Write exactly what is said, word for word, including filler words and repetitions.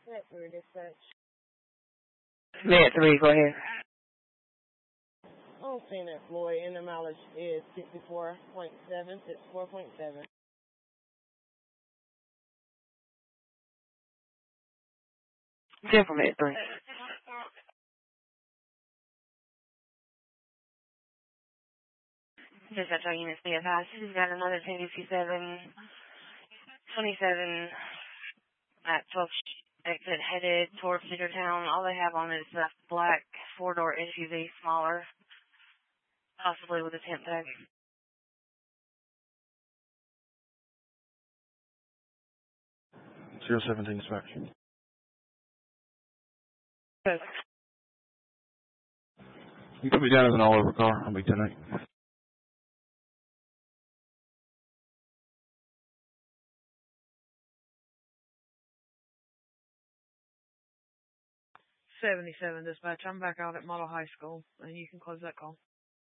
Net three dispatch. Net three, go ahead. I'm seeing that Floyd, and the mileage is sixty-four point seven, sixty-four point seven. ten from Net three. Dispatch all units be advised. He's got another ten fifty-seven twenty-seven at twelve exit headed toward Cedartown. All they have on it is that black four-door S U V, smaller, possibly with a tent tag. zero seventeen dispatch. Yes. You put me down as an all-over car. I'll be ten eight. seventy-seven dispatch. I'm back out at Model High School, and you can close that call.